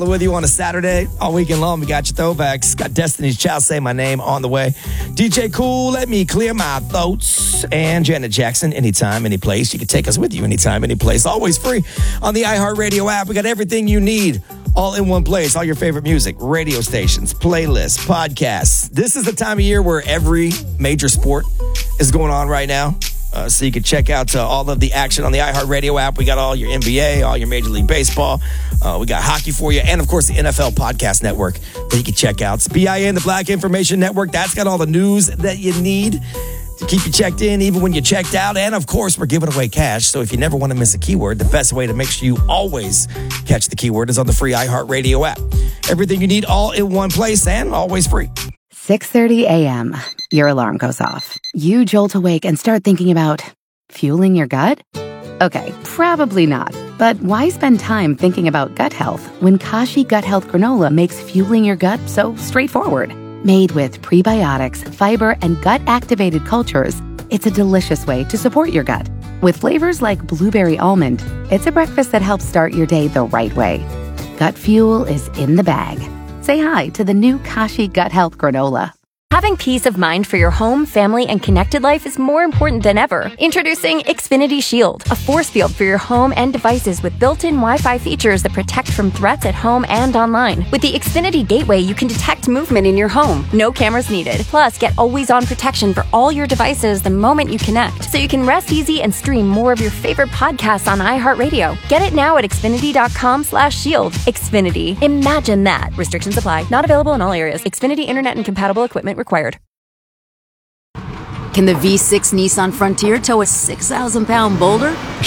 With you on a Saturday, all weekend long, we got your throwbacks. Got Destiny's Child, Say My Name on the way. DJ Cool, Let Me Clear My Throats. And Janet Jackson, anytime, any place. You can take us with you anytime, any place. Always free on the iHeartRadio app. We got everything you need all in one place. All your favorite music, radio stations, playlists, podcasts. This is the time of year where every major sport is going on right now. So you can check out all of the action on the iHeartRadio app. We got all your NBA, all your Major League Baseball. We got hockey for you. And, of course, the NFL Podcast Network that you can check out. It's BIN, the Black Information Network. That's got all the news that you need to keep you checked in even when you're checked out. And, of course, we're giving away cash. So if you never want to miss a keyword, the best way to make sure you always catch the keyword is on the free iHeartRadio app. Everything you need all in one place and always free. 6:30 a.m. Your alarm goes off. You jolt awake and start thinking about fueling your gut? Okay, probably not. But why spend time thinking about gut health when Kashi Gut Health Granola makes fueling your gut so straightforward? Made with prebiotics, fiber, and gut-activated cultures, it's a delicious way to support your gut. With flavors like blueberry almond, it's a breakfast that helps start your day the right way. Gut fuel is in the bag. Say hi to the new Kashi Gut Health Granola. Having peace of mind for your home, family, and connected life is more important than ever. Introducing Xfinity Shield, a force field for your home and devices with built-in Wi-Fi features that protect from threats at home and online. With the Xfinity Gateway, you can detect movement in your home. No cameras needed. Plus, get always-on protection for all your devices the moment you connect, so you can rest easy and stream more of your favorite podcasts on iHeartRadio. Get it now at Xfinity.com/shield. Xfinity. Imagine that. Restrictions apply. Not available in all areas. Xfinity Internet and compatible equipment required. Can the V6 Nissan Frontier tow a 6,000-pound boulder?